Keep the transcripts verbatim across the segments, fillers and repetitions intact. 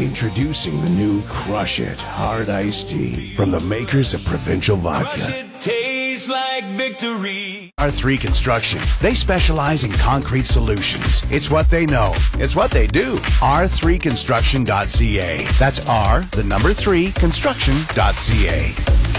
Introducing the new Crush It Hard Iced Tea from the makers of Provincial Vodka. Crush it, tastes like victory. R three Construction. They specialize in concrete solutions. It's what they know. It's what they do. R three construction dot c a. That's R, the number three, construction dot c a.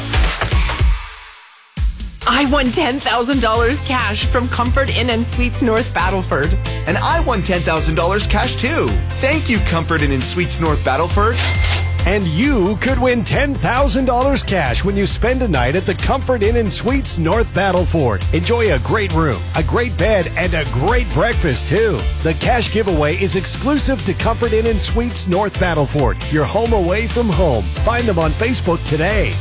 I won ten thousand dollars cash from Comfort Inn and Suites North Battleford. And I won ten thousand dollars cash too. Thank you, Comfort Inn and Suites North Battleford. And you could win ten thousand dollars cash when you spend a night at the Comfort Inn and Suites North Battleford. Enjoy a great room, a great bed, and a great breakfast too. The cash giveaway is exclusive to Comfort Inn and Suites North Battleford. Your home away from home. Find them on Facebook today.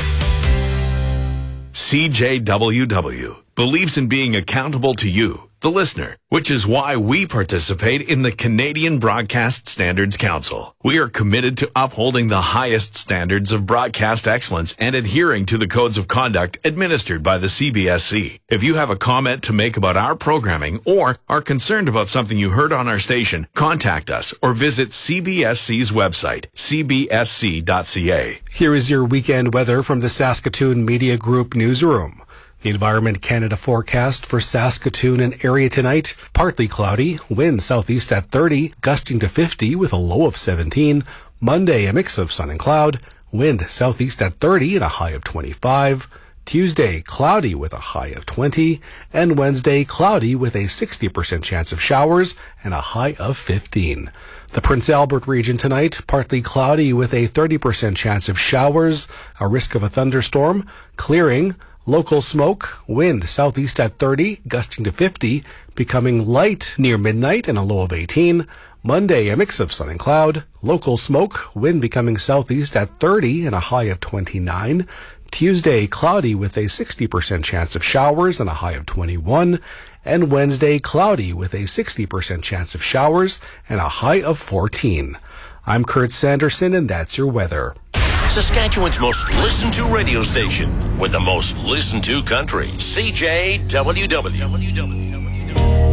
C J W W believes in being accountable to you, the listener, which is why we participate in the Canadian Broadcast Standards Council. We are committed to upholding the highest standards of broadcast excellence and adhering to the codes of conduct administered by the C B S C. If you have a comment to make about our programming or are concerned about something you heard on our station, contact us or visit C B S C's website, c b s c dot c a. Here is your weekend weather from the Saskatoon Media Group newsroom. The Environment Canada forecast for Saskatoon and area tonight, partly cloudy, wind southeast at thirty, gusting to fifty with a low of seventeen. Monday, a mix of sun and cloud, wind southeast at thirty and a high of twenty-five. Tuesday, cloudy with a high of twenty. And Wednesday, cloudy with a sixty percent chance of showers and a high of fifteen. The Prince Albert region tonight, partly cloudy with a thirty percent chance of showers, a risk of a thunderstorm, clearing. Local smoke, wind southeast at thirty, gusting to fifty, becoming light near midnight and a low of eighteen. Monday, a mix of sun and cloud. Local smoke, wind becoming southeast at thirty and a high of twenty-nine. Tuesday, cloudy with a sixty percent chance of showers and a high of twenty-one. And Wednesday, cloudy with a sixty percent chance of showers and a high of fourteen. I'm Kurt Sanderson, and that's your weather. Saskatchewan's most listened to radio station with the most listened to country, C J W W.